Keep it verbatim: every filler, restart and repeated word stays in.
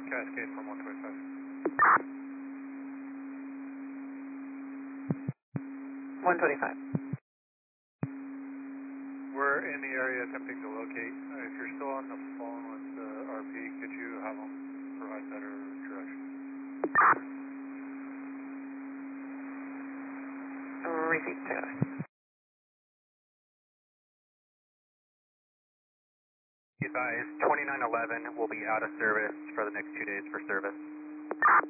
Cascade from one twenty-five. one twenty-five. We're in the area attempting to locate. Uh, if you're still on the phone with the R P, could you have them provide better direction? Repeat, Taylor. Advise twenty-nine eleven will be out of service for the next two days for service.